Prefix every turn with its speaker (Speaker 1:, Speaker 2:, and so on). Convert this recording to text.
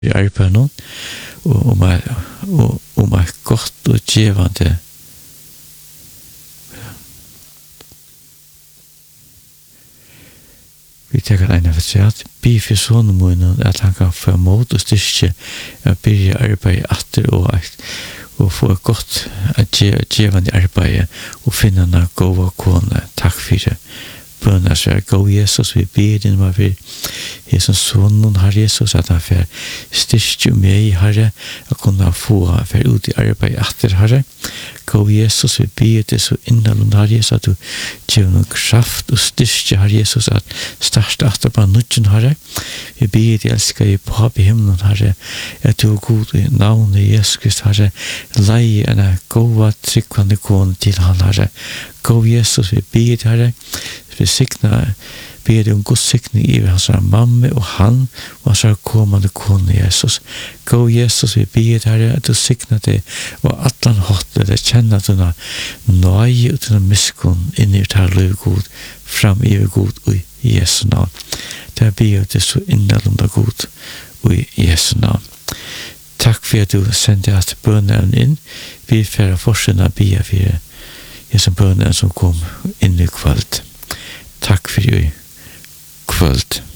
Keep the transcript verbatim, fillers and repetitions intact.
Speaker 1: i arbeidet nå, og om et, og, om et godt og gjevende vi tenker en av at be for sånne måneder at han kan få mot og styrke å begynne arbeid etter og, og få et godt gjevende arbeid og finne en gode kone. Takk for det. Bønner seg, gå Jesus, vi ber din med for Jesus sonen, Herre Jesus, at han får styrke meg, Herre, og kunne få for ut i arbeid etter, Herre. Gå Jesus, vi ber det så innholdet, Herre Jesus, at du gjør noen kraft og styrke, Herre Jesus, at største etter på nødgen, Herre. Vi ber det, elsker jeg på i himmelen, Herre, at du er god i navnet Jesus Krist, Herre. Leie en gode, tryggvande kone til han, Herre. Gå Jesus, vi ber det, Herre. Vi sikna, ber det om god sikning i hans mamma og han og hans kommande kone Jesus. Gå Jesus, vi ber det, Herre, at du sikna det og at han hatt det, kjenner at du har nøye og til miskunn inn i det liv god, fram i god og i Jesu navn. Det ber det så innallunda god og i Jesu navn. Takk for at du sendte at bønnen inn. Vi får fortsatt be for Jesu bønnen som kom inn i kveld. Takk for i kveld.